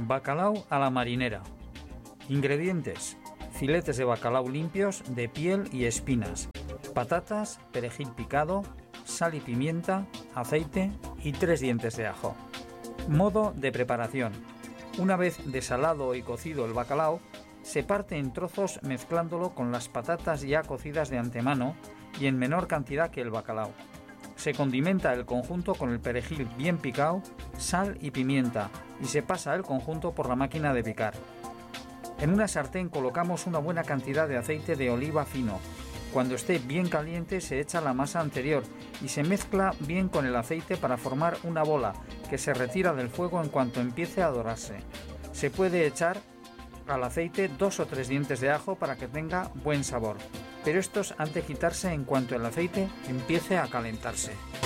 Bacalao a la marinera. Ingredientes: filetes de bacalao limpios, de piel y espinas, patatas, perejil picado, sal y pimienta, aceite y 3 dientes de ajo. Modo de preparación: una vez desalado y cocido el bacalao, se parte en trozos mezclándolo con las patatas ya cocidas de antemano y en menor cantidad que el bacalao. Se condimenta el conjunto con el perejil bien picado, sal y pimienta y se pasa el conjunto por la máquina de picar. En una sartén colocamos una buena cantidad de aceite de oliva fino. Cuando esté bien caliente se echa la masa anterior y se mezcla bien con el aceite para formar una bola que se retira del fuego en cuanto empiece a dorarse. Se puede echar al aceite 2 o 3 dientes de ajo para que tenga buen sabor, pero estos han de quitarse en cuanto el aceite empiece a calentarse.